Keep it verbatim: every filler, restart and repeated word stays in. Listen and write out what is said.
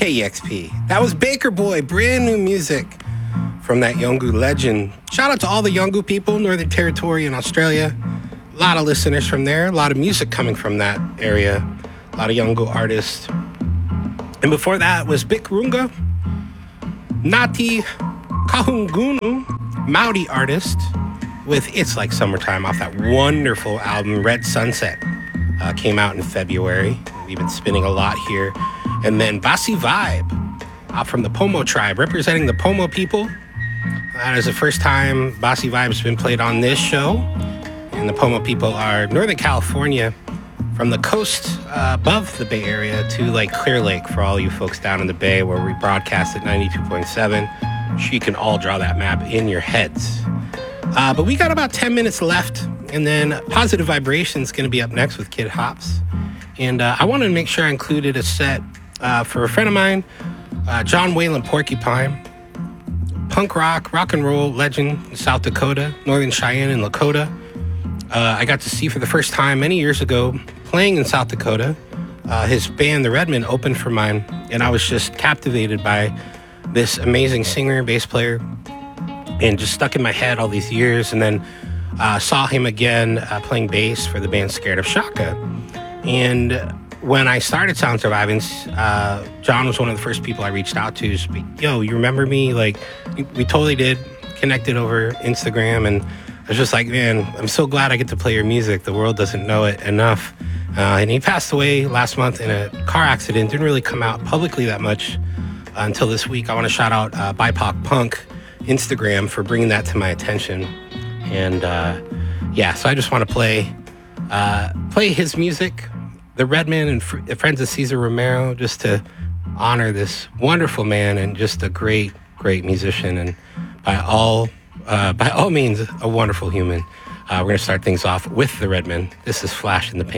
K E X P. That was Baker Boy, brand new music from that Yolngu legend. Shout out to all the Yolngu people, Northern Territory in Australia. A lot of listeners from there, a lot of music coming from that area, a lot of Yolngu artists. And before that was Bikrunga, Ngati Kahungunu, Maori artist, with It's Like Summertime off that wonderful album, Red Sunset. Uh, came out in February. We've been spinning a lot here. And then Basi Vibe, out from the Pomo tribe, representing the Pomo people. That is the first time Basi Vibe's been played on this show. And the Pomo people are Northern California, from the coast uh, above the Bay Area to like Clear Lake for all you folks down in the Bay, where we broadcast at ninety-two point seven. I'm sure you can all draw that map in your heads. Uh, but we got about ten minutes left, and then Positive Vibrations going to be up next with Kid Hops. And uh, I wanted to make sure I included a set uh, for a friend of mine, uh, John Wayland Porcupine, punk rock, rock and roll legend in South Dakota, Northern Cheyenne and Lakota. Uh, I got to see for the first time many years ago playing in South Dakota. Uh, his band, The Redmen, opened for mine, and I was just captivated by this amazing singer and bass player, and just stuck in my head all these years. And then uh, saw him again uh, playing bass for the band Scared of Shaka. And when I started Sound Survivance, uh, John was one of the first people I reached out to. Just be, Yo, you remember me? Like, we totally did. Connected over Instagram, and I was just like, man, I'm so glad I get to play your music. The world doesn't know it enough. Uh, and he passed away last month in a car accident. Didn't really come out publicly that much uh, until this week. I want to shout out uh, B I P O C Punk Instagram for bringing that to my attention. And uh, yeah, so I just want to play uh, play his music, The Redmen and Fr- Friends of Cesar Romero, just to honor this wonderful man and just a great, great musician, and by all uh, by all means, a wonderful human. Uh, we're going to start things off with The Redmen. This is Flash in the Pan.